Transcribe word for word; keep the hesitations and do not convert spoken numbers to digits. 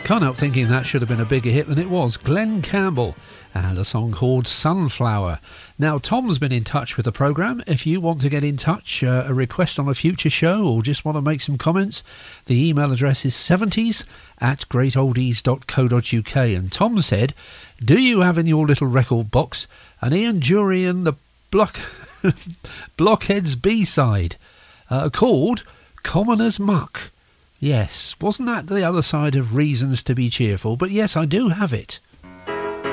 can't help thinking that should have been a bigger hit than it was. Glenn Campbell and a song called Sunflower. Now, Tom's been in touch with the programme. If you want to get in touch, uh, a request on a future show, or just want to make some comments, the email address is seventies at great oldies dot co dot uk. And Tom said, do you have in your little record box an Ian Dury and the Block Blockheads B-side uh, called Common as Muck? Yes, wasn't that the other side of Reasons to be Cheerful? But yes, I do have it.